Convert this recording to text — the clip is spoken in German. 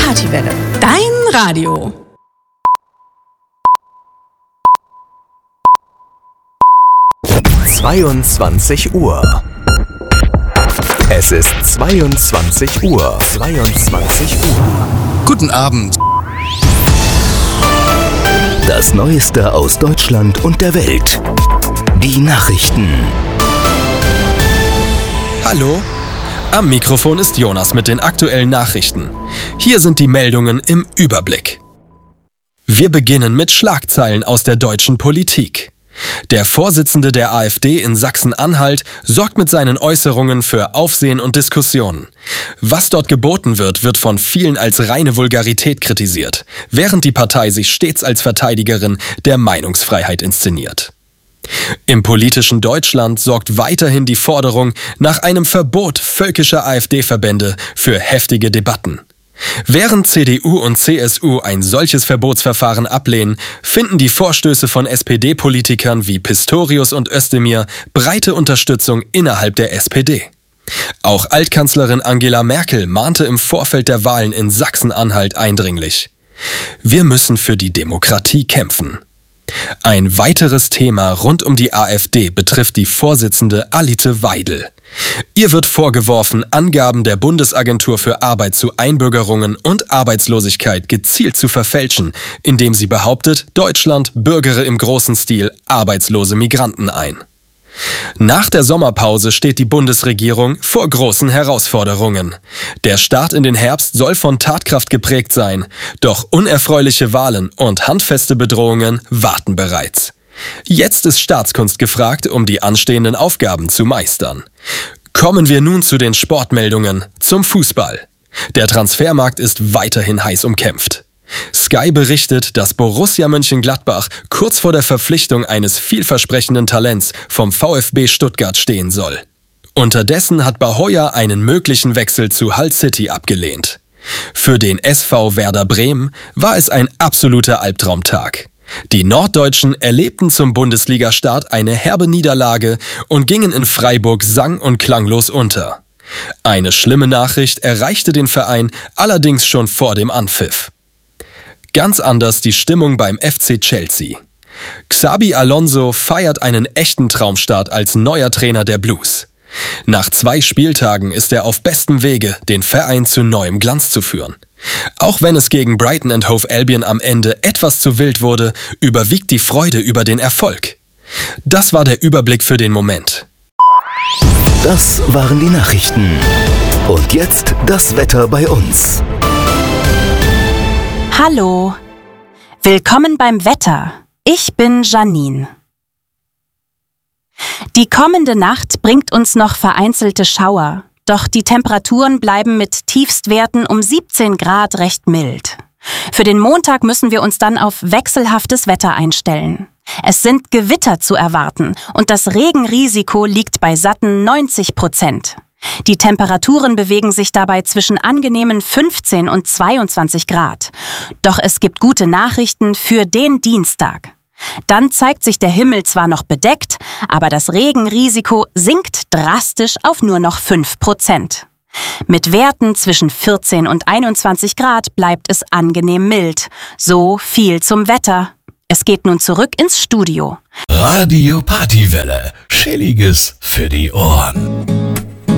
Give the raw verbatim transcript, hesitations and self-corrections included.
Partywelle, dein Radio. zweiundzwanzig Uhr. Es ist zweiundzwanzig Uhr. zweiundzwanzig Uhr. Guten Abend. Das Neueste aus Deutschland und der Welt. Die Nachrichten. Hallo? Am Mikrofon ist Jonas mit den aktuellen Nachrichten. Hier sind die Meldungen im Überblick. Wir beginnen mit Schlagzeilen aus der deutschen Politik. Der Vorsitzende der AfD in Sachsen-Anhalt sorgt mit seinen Äußerungen für Aufsehen und Diskussionen. Was dort geboten wird, wird von vielen als reine Vulgarität kritisiert, während die Partei sich stets als Verteidigerin der Meinungsfreiheit inszeniert. Im politischen Deutschland sorgt weiterhin die Forderung nach einem Verbot völkischer AfD-Verbände für heftige Debatten. Während C D U und C S U ein solches Verbotsverfahren ablehnen, finden die Vorstöße von S P D-Politikern wie Pistorius und Özdemir breite Unterstützung innerhalb der S P D. Auch Altkanzlerin Angela Merkel mahnte im Vorfeld der Wahlen in Sachsen-Anhalt eindringlich: Wir müssen für die Demokratie kämpfen. Ein weiteres Thema rund um die AfD betrifft die Vorsitzende Alice Weidel. Ihr wird vorgeworfen, Angaben der Bundesagentur für Arbeit zu Einbürgerungen und Arbeitslosigkeit gezielt zu verfälschen, indem sie behauptet, Deutschland bürgere im großen Stil arbeitslose Migranten ein. Nach der Sommerpause steht die Bundesregierung vor großen Herausforderungen. Der Start in den Herbst soll von Tatkraft geprägt sein, doch unerfreuliche Wahlen und handfeste Bedrohungen warten bereits. Jetzt ist Staatskunst gefragt, um die anstehenden Aufgaben zu meistern. Kommen wir nun zu den Sportmeldungen, zum Fußball. Der Transfermarkt ist weiterhin heiß umkämpft. Sky berichtet, dass Borussia Mönchengladbach kurz vor der Verpflichtung eines vielversprechenden Talents vom VfB Stuttgart stehen soll. Unterdessen hat Bahoya einen möglichen Wechsel zu Hull City abgelehnt. Für den S V Werder Bremen war es ein absoluter Albtraumtag. Die Norddeutschen erlebten zum Bundesligastart eine herbe Niederlage und gingen in Freiburg sang- und klanglos unter. Eine schlimme Nachricht erreichte den Verein allerdings schon vor dem Anpfiff. Ganz anders die Stimmung beim F C Chelsea. Xabi Alonso feiert einen echten Traumstart als neuer Trainer der Blues. Nach zwei Spieltagen ist er auf bestem Wege, den Verein zu neuem Glanz zu führen. Auch wenn es gegen Brighton and Hove Albion am Ende etwas zu wild wurde, überwiegt die Freude über den Erfolg. Das war der Überblick für den Moment. Das waren die Nachrichten. Und jetzt das Wetter bei uns. Hallo, willkommen beim Wetter. Ich bin Janine. Die kommende Nacht bringt uns noch vereinzelte Schauer, doch die Temperaturen bleiben mit Tiefstwerten um siebzehn Grad recht mild. Für den Montag müssen wir uns dann auf wechselhaftes Wetter einstellen. Es sind Gewitter zu erwarten und das Regenrisiko liegt bei satten neunzig Prozent. Die Temperaturen bewegen sich dabei zwischen angenehmen fünfzehn und zweiundzwanzig Grad. Doch es gibt gute Nachrichten für den Dienstag. Dann zeigt sich der Himmel zwar noch bedeckt, aber das Regenrisiko sinkt drastisch auf nur noch fünf Prozent. Mit Werten zwischen vierzehn und einundzwanzig Grad bleibt es angenehm mild. So viel zum Wetter. Es geht nun zurück ins Studio. Radio Partywelle. Chilliges für die Ohren.